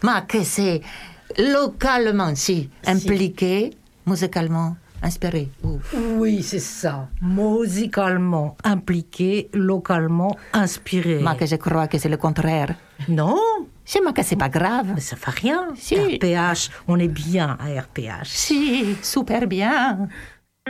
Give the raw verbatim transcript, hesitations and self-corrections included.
Ma que c'est localement, si, impliqué, musicalement, inspiré. Ouf. Oui, c'est ça. Musicalement impliqué, localement inspiré. Ma que je crois que c'est le contraire. Non, C'est ma que c'est pas grave. mais ça fait rien. Si. R P H, on est bien à R P H. Si, super bien.